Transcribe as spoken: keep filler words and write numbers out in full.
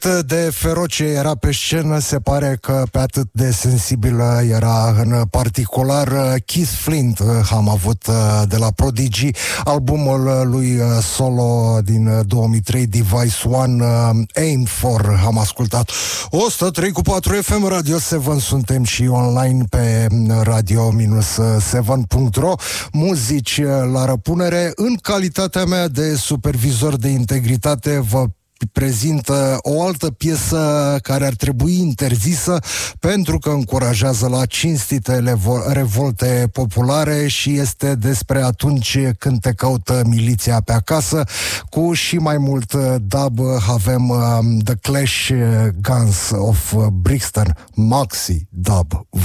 de feroce era pe scenă, se pare că pe atât de sensibilă era în particular Keith Flint. Am avut de la Prodigy albumul lui solo din două mii trei, Device One, Aim For. Am ascultat o sută trei cu patru F M Radio șapte, suntem și online pe radio șapte punct ro. Muzici la răpunere. În calitatea mea de supervisor de integritate vă prezintă o altă piesă care ar trebui interzisă pentru că încurajează la cinstite revolte populare și este despre atunci când te caută miliția pe acasă. Cu și mai mult dub avem um, The Clash, Guns of Brixton, Maxi Dub.